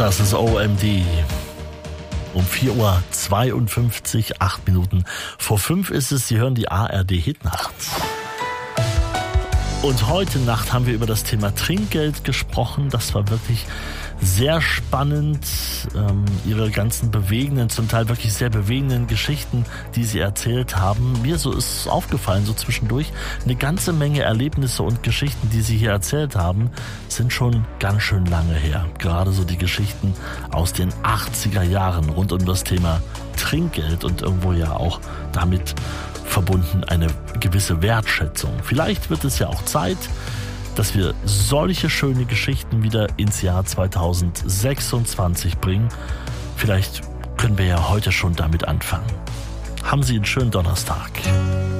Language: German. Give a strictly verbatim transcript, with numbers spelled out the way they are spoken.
Das ist O M D. Um vier Uhr zweiundfünfzig, acht Minuten vor fünf ist es. Sie hören die A R D Hitnacht. Und heute Nacht haben wir über das Thema Trinkgeld gesprochen. Das war wirklich sehr spannend. Ähm, ihre ganzen bewegenden, zum Teil wirklich sehr bewegenden Geschichten, die sie erzählt haben. Mir so ist aufgefallen, so zwischendurch, eine ganze Menge Erlebnisse und Geschichten, die sie hier erzählt haben, sind schon ganz schön lange her. Gerade so die Geschichten aus den achtziger Jahren rund um das Thema Trinkgeld und irgendwo ja auch damit verbunden eine gewisse Wertschätzung. Vielleicht wird es ja auch Zeit, dass wir solche schöne Geschichten wieder ins Jahr zweitausendsechsundzwanzig bringen. Vielleicht können wir ja heute schon damit anfangen. Haben Sie einen schönen Donnerstag.